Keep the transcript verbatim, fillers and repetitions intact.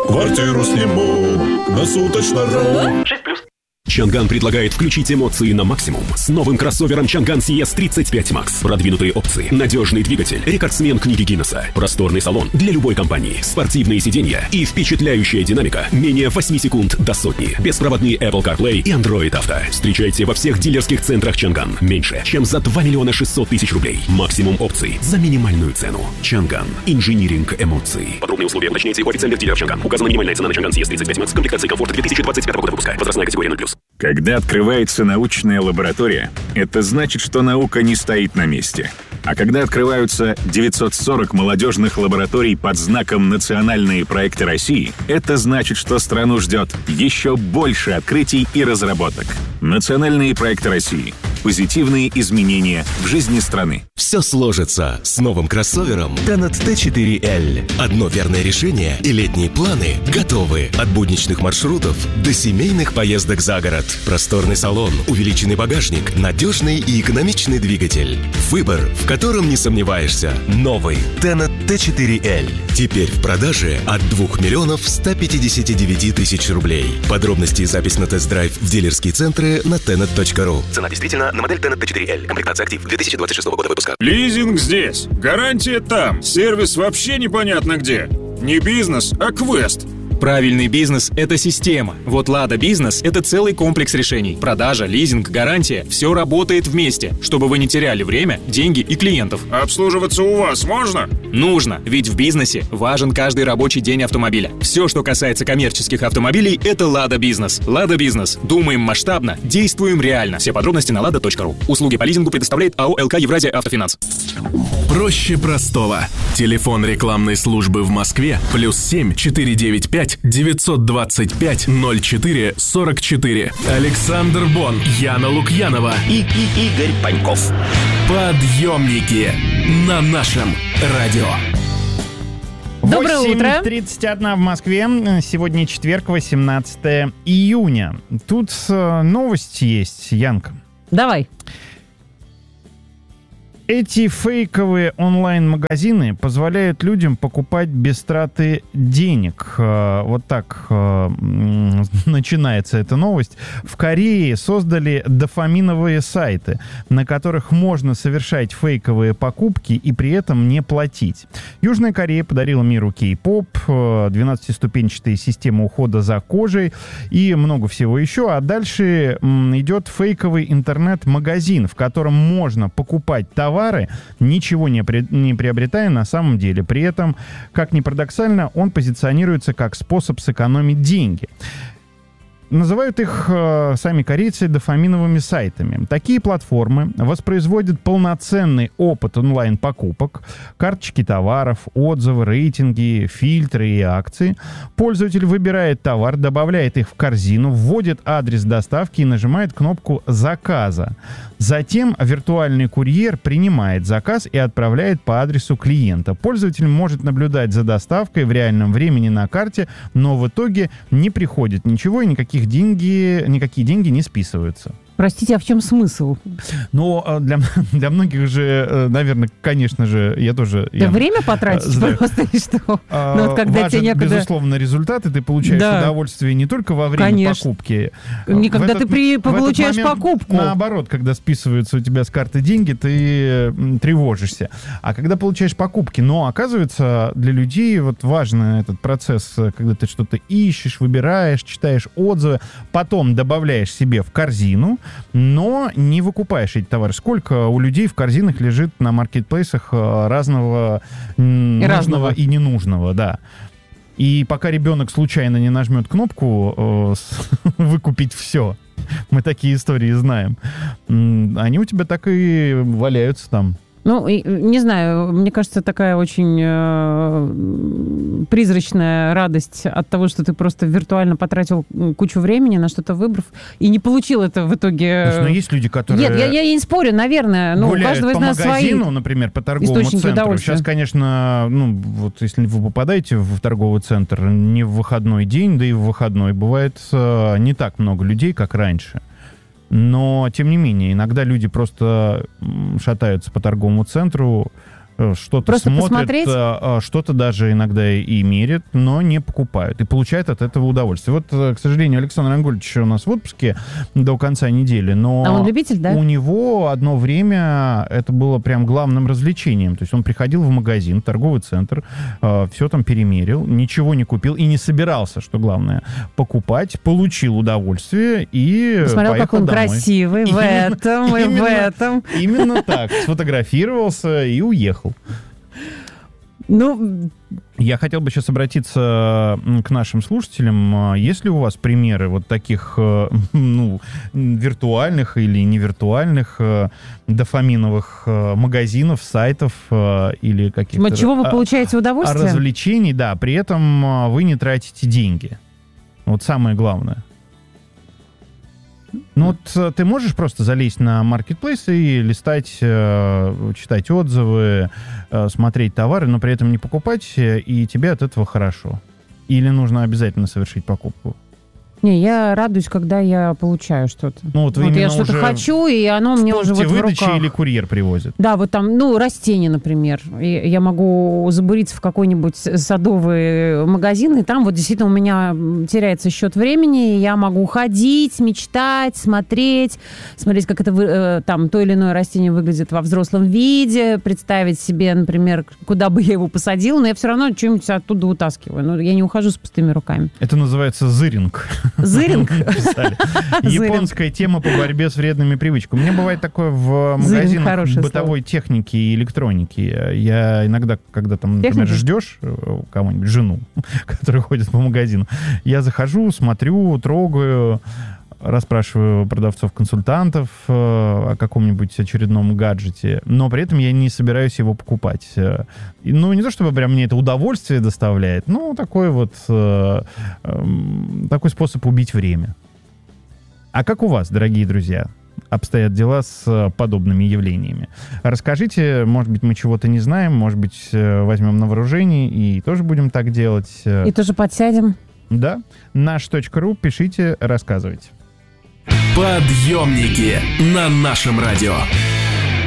Квартиру сниму на суточно.ру. шесть плюс. Чанган предлагает включить эмоции на максимум с новым кроссовером Чанган си эс тридцать пять макс. Продвинутые опции, надежный двигатель, рекордсмен книги Гиннесса, просторный салон для любой компании, спортивные сиденья и впечатляющая динамика менее восемь секунд до сотни. Беспроводные Apple CarPlay и Android Auto. Встречайте во всех дилерских центрах Чанган. Меньше, чем за два миллиона шестьсот тысяч рублей. Максимум опций за минимальную цену. Чанган. Инжиниринг эмоций. Подробные условия уточняйте у официальных дилеров Чанган. Указана минимальная цена на Чанган си эс тридцать пять макс. Комплектации комфорт две тысячи двадцать пятого года выпуска. Возрастная категория ноль плюс. Когда открывается научная лаборатория, это значит, что наука не стоит на месте. А когда открываются девятьсот сорок молодежных лабораторий под знаком «Национальные проекты России», это значит, что страну ждет еще больше открытий и разработок. Национальные проекты России. Позитивные изменения в жизни страны. Все сложится с новым кроссовером Tenet ти четыре эл. Одно верное решение, и летние планы готовы. От будничных маршрутов до семейных поездок за город. Просторный салон, увеличенный багажник, надежный и экономичный двигатель. Выбор, в котором не сомневаешься. Новый Tenet ти четыре эл. Теперь в продаже от двух миллионов ста пятидесяти девяти тысяч рублей. Подробности и запись на тест-драйв в дилерские центры на tenet точка ру. Цена действительно на модель Tenet ти четыре эл. Комплектация актив две тысячи двадцать шестого года выпуска. Лизинг здесь. Гарантия там. Сервис вообще непонятно где. Не бизнес, а квест. Правильный бизнес – это система. Вот Лада Бизнес – это целый комплекс решений. Продажа, лизинг, гарантия – все работает вместе, чтобы вы не теряли время, деньги и клиентов. Обслуживаться у вас можно? Нужно, ведь в бизнесе важен каждый рабочий день автомобиля. Все, что касается коммерческих автомобилей – это Лада Бизнес. Лада Бизнес. Думаем масштабно, действуем реально. Все подробности на лада точка ру. Услуги по лизингу предоставляет АО эл ка Евразия Автофинанс. Проще простого. Телефон рекламной службы в Москве плюс семь четыре девять пять девятьсот двадцать пять ноль четыре сорок четыре. Александр Бон, Яна Лукьянова И, и Игорь Паньков. Подъемники на нашем радио. Доброе утро. восемь тридцать один в Москве. Сегодня четверг, восемнадцатое июня. Тут новость есть, Янка. Давай. Эти фейковые онлайн-магазины позволяют людям покупать без траты денег. Вот так начинается эта новость. В Корее создали дофаминовые сайты, на которых можно совершать фейковые покупки и при этом не платить. Южная Корея подарила миру кей-поп, двенадцатиступенчатые системы ухода за кожей и много всего еще. А дальше идет фейковый интернет-магазин, в котором можно покупать товары, ничего не, при, не приобретая на самом деле. При этом, как ни парадоксально, он позиционируется как способ сэкономить деньги. Называют их э, сами корейцы дофаминовыми сайтами. Такие платформы воспроизводят полноценный опыт онлайн-покупок, карточки товаров, отзывы, рейтинги, фильтры и акции. Пользователь выбирает товар, добавляет их в корзину, вводит адрес доставки и нажимает кнопку заказа. Затем виртуальный курьер принимает заказ и отправляет по адресу клиента. Пользователь может наблюдать за доставкой в реальном времени на карте, но в итоге не приходит ничего и никаких деньги, никакие деньги не списываются. Простите, а в чем смысл? Ну, для, для многих же, наверное, конечно же, я тоже... Да я, время потратить знаю. Просто или что? А, ну, вот когда важен, тебе некогда... безусловно, результаты. Ты получаешь да. удовольствие не только во время конечно. покупки. Не когда этот, ты при... получаешь момент, покупку. Наоборот, когда списываются у тебя с карты деньги, ты тревожишься. А когда получаешь покупки, но оказывается, для людей вот важен этот процесс, когда ты что-то ищешь, выбираешь, читаешь отзывы, потом добавляешь себе в корзину, но не выкупаешь эти товары. Сколько у людей в корзинах лежит на маркетплейсах разного и нужного разного. И ненужного, да. И пока ребенок случайно не нажмет кнопку э, «выкупить все», мы такие истории знаем, они у тебя так и валяются там. Ну, не знаю, мне кажется, такая очень э, призрачная радость от того, что ты просто виртуально потратил кучу времени на что-то выбрав и не получил это в итоге. Слушай, ну, есть люди, которые... Нет, я, я не спорю, наверное. Ну, гуляют у каждого по из нас магазину, свои например, по торговому центру. Сейчас, конечно, ну, вот если вы попадаете в торговый центр не в выходной день, да и в выходной, бывает э, не так много людей, как раньше. Но, тем не менее, иногда люди просто шатаются по торговому центру, что-то Просто смотрят, посмотреть? что-то даже иногда и мерят, но не покупают. И получают от этого удовольствие. Вот, к сожалению, Александр Ангольевич у нас в отпуске до конца недели, но а он любитель, да? У него одно время это было прям главным развлечением. То есть он приходил в магазин, торговый центр, все там перемерил, ничего не купил и не собирался, что главное, покупать, получил удовольствие и посмотрел, поехал как он домой. красивый в Именно- этом и в именно- этом. Именно так. Сфотографировался и уехал. Ну, Я хотел бы сейчас обратиться м, к нашим слушателям. А есть ли у вас примеры вот таких, э, ну, виртуальных или невиртуальных э, дофаминовых э, магазинов, сайтов э, или каких-то... от чего вы а, получаете удовольствие? развлечений, да, при этом а, вы не тратите деньги. Вот самое главное. Ну вот э, ты можешь просто залезть на маркетплейс и листать, э, читать отзывы, э, смотреть товары, но при этом не покупать, э, и тебе от этого хорошо. Или нужно обязательно совершить покупку? Не, я радуюсь, когда я получаю что-то. Ну вот вы Вот я именно что-то уже хочу, и оно мне уже вот в выдачи руках. или курьер привозит? Да, вот там, ну, растения, например. И я могу забуриться в какой-нибудь садовый магазин, и там вот действительно у меня теряется счет времени, и я могу ходить, мечтать, смотреть, смотреть, как это вы- э, там то или иное растение выглядит во взрослом виде, представить себе, например, куда бы я его посадила, но я все равно что-нибудь оттуда утаскиваю. Ну, я не ухожу с пустыми руками. Это называется зыринг. Зыринг? Написали. Японская тема по борьбе с вредными привычками. У меня бывает такое в Зыринг — магазинах хорошее бытовой техники и электроники. Я иногда, когда там, например, Техники? ждешь э, кого-нибудь, жену, которая ходит по магазину, я захожу, смотрю, трогаю, расспрашиваю продавцов-консультантов э, о каком-нибудь очередном гаджете, но при этом я не собираюсь его покупать. Э, и, ну, не то чтобы прям мне это удовольствие доставляет, но такой вот э, э, такой способ убить время. А как у вас, дорогие друзья, обстоят дела с э, подобными явлениями? Расскажите, может быть, мы чего-то не знаем, может быть, э, возьмем на вооружение и тоже будем так делать. Э, И тоже подсядем. Да, наш.ру, пишите, рассказывайте. Подъемники на нашем радио.